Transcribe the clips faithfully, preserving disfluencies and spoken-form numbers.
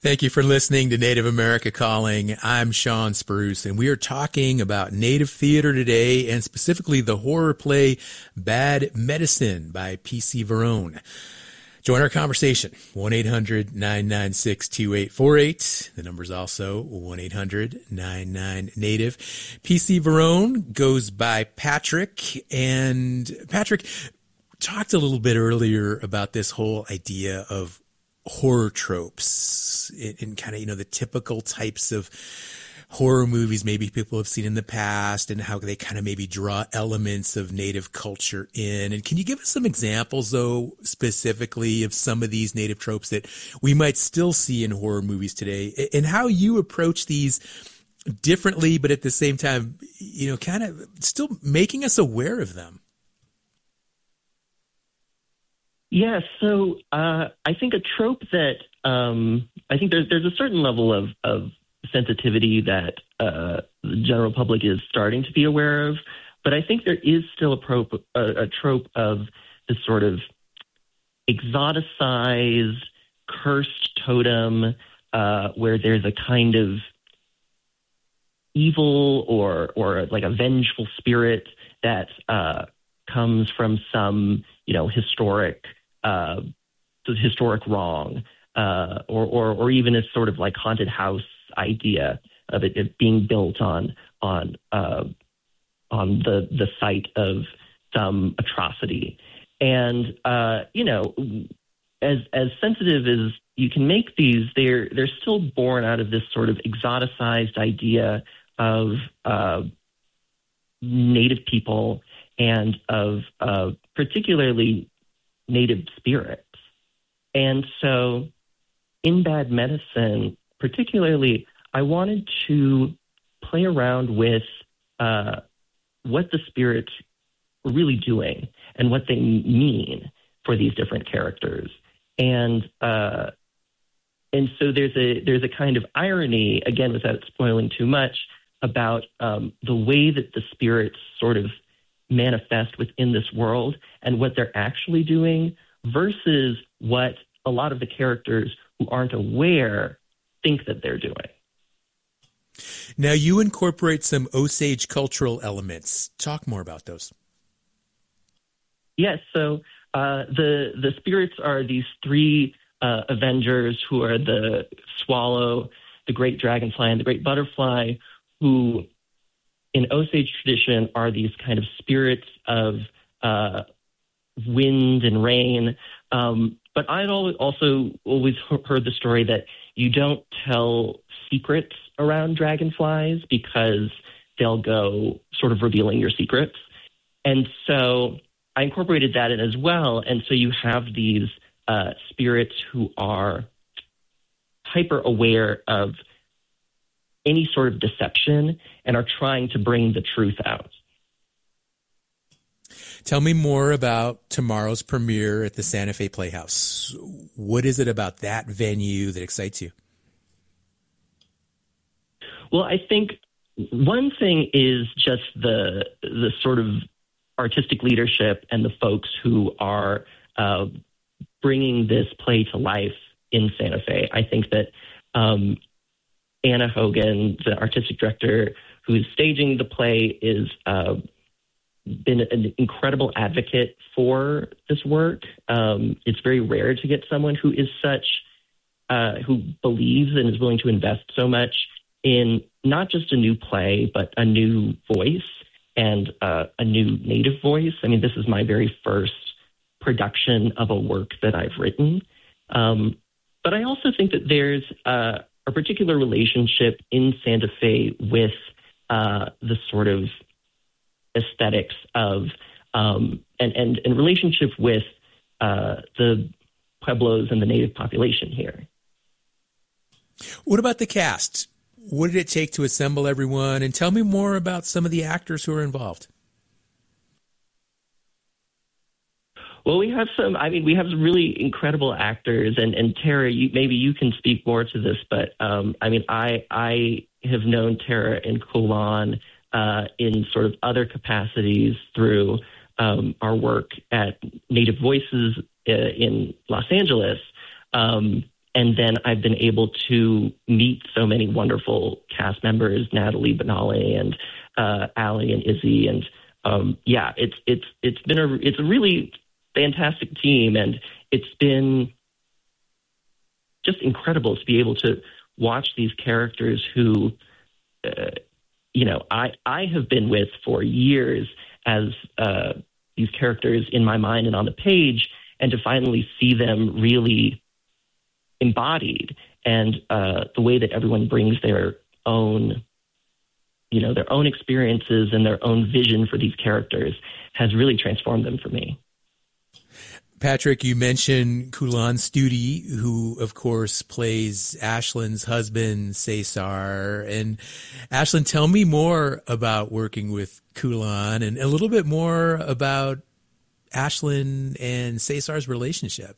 Thank you for listening to Native America Calling. I'm Sean Spruce, and we are talking about Native theater today, and specifically the horror play Bad Medicine by P C Varone. Join our conversation, one eight hundred nine nine six two eight four eight. The number is also one eight hundred nine nine native. P C Varone goes by Patrick, and Patrick talked a little bit earlier about this whole idea of horror tropes and kind of, you know, the typical types of horror movies maybe people have seen in the past and how they kind of maybe draw elements of Native culture in. And can you give us some examples, though, specifically of some of these Native tropes that we might still see in horror movies today, and how you approach these differently, but at the same time, you know, kind of still making us aware of them? Yeah, so uh, I think a trope that um, I think there's there's a certain level of, of sensitivity that uh, the general public is starting to be aware of, but I think there is still a trope, a, a trope of this sort of exoticized, cursed totem, uh, where there's a kind of evil or or like a vengeful spirit that uh, comes from some, you know, historic uh, historic wrong, uh, or, or or even a sort of like haunted house idea of it, it being built on on uh, on the the site of some atrocity. And uh, you know, as as sensitive as you can make these, they're they're still born out of this sort of exoticized idea of uh, Native people and of uh, particularly Native spirits. And so in Bad Medicine, particularly, I wanted to play around with uh, what the spirits were really doing and what they mean for these different characters. And uh, and so there's a there's a kind of irony, again, without spoiling too much, about um, the way that the spirits sort of manifest within this world and what they're actually doing versus what a lot of the characters who aren't aware think that they're doing. Now, you incorporate some Osage cultural elements. Talk more about those. Yes, so uh, the the spirits are these three uh, Avengers who are the swallow, the great dragonfly, and the great butterfly, who in Osage tradition are these kind of spirits of uh, wind and rain. Um, but I'd also always heard the story that you don't tell secrets around dragonflies because they'll go sort of revealing your secrets. And so I incorporated that in as well. And so you have these uh, spirits who are hyper aware of any sort of deception and are trying to bring the truth out. Tell me more about tomorrow's premiere at the Santa Fe Playhouse. What is it about that venue that excites you? Well, I think one thing is just the the sort of artistic leadership and the folks who are uh, bringing this play to life in Santa Fe. I think that um, Anna Hogan, the artistic director who's staging the play, is uh, been an incredible advocate for this work. Um, it's very rare to get someone who is such, uh, who believes and is willing to invest so much in not just a new play, but a new voice and uh, a new Native voice. I mean, this is my very first production of a work that I've written. Um, but I also think that there's uh, a particular relationship in Santa Fe with uh, the sort of aesthetics of um, and, and, and relationship with uh, the Pueblos and the Native population here. What about the cast? What did it take to assemble everyone? And tell me more about some of the actors who are involved. Well, we have some, I mean, we have some really incredible actors, and, and Tara, you, maybe you can speak more to this, but um, I mean, I I have known Tara and Kulan uh, in sort of other capacities through um, our work at Native Voices uh, in Los Angeles. Um, and then I've been able to meet so many wonderful cast members, Natalie Benali and uh, Allie and Izzy, and um, yeah, it's it's it's been a it's a really fantastic team, and it's been just incredible to be able to watch these characters who, uh, you know, I I have been with for years as uh, these characters in my mind and on the page, and to finally see them really embodied, and uh, the way that everyone brings their own, you know, their own experiences and their own vision for these characters has really transformed them for me. Patrick, you mentioned Kulan Studi, who, of course, plays Ashlyn's husband, Cesar. And Ashlyn, tell me more about working with Kulan and a little bit more about Ashlyn and Cesar's relationship.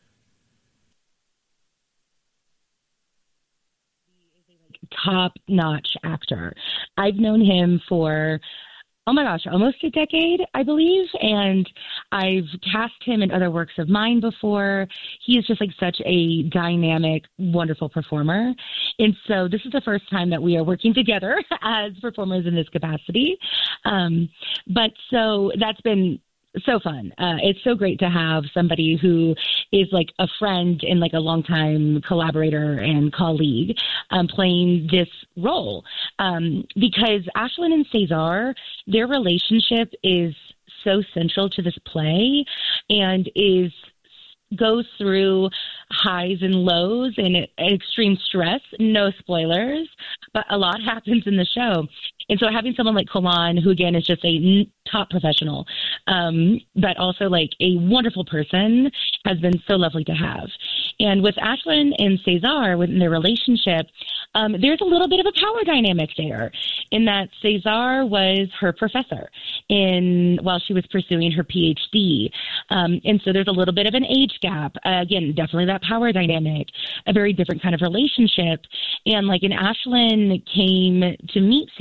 Top-notch actor. I've known him for, oh my gosh, almost a decade, I believe, and I've cast him in other works of mine before. He is just like such a dynamic, wonderful performer, and so this is the first time that we are working together as performers in this capacity. Um, but so that's been so fun. Uh, it's so great to have somebody who is like a friend and like a longtime collaborator and colleague um, playing this role. Um, because Ashlyn and Cesar, their relationship is so central to this play and is goes through highs and lows and extreme stress. No spoilers, but a lot happens in the show. And so having someone like Kulan, who again is just a top professional, um, but also like a wonderful person, has been so lovely to have. And with Ashlyn and Cesar, within their relationship, um, there's a little bit of a power dynamic there in that Cesar was her professor in while she was pursuing her P H D. Um, and so there's a little bit of an age gap. Uh, again, definitely that power dynamic, a very different kind of relationship. And like, and Ashlyn came to meet